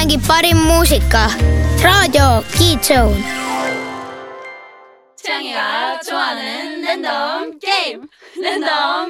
mängib parim muusika. raadio Kiid Zone. 채영이가 좋아하는 랜덤 게임. 랜덤